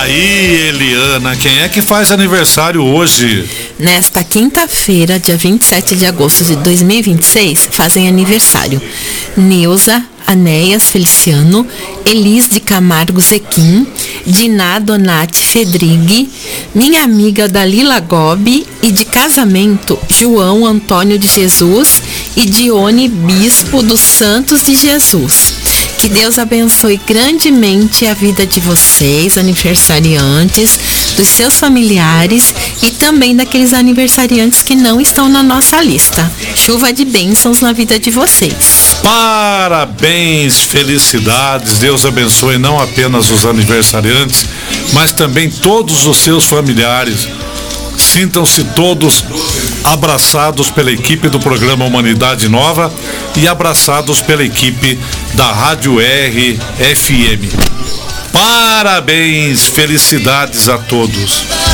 Aí, Eliana, quem é que faz aniversário hoje? Nesta quinta-feira, dia 27 de agosto de 2026, fazem aniversário Neuza Anéas Feliciano, Elis de Camargo Zequim, Diná Donati Fedrigue, minha amiga Dalila Gobi, e de casamento João Antônio de Jesus e Dione Bispo dos Santos de Jesus. Que Deus abençoe grandemente a vida de vocês, aniversariantes, dos seus familiares e também daqueles aniversariantes que não estão na nossa lista. Chuva de bênçãos na vida de vocês. Parabéns, felicidades, Deus abençoe não apenas os aniversariantes, mas também todos os seus familiares. Sintam-se todos abraçados pela equipe do programa Humanidade Nova e abraçados pela equipe da Rádio RFM. Parabéns, felicidades a todos.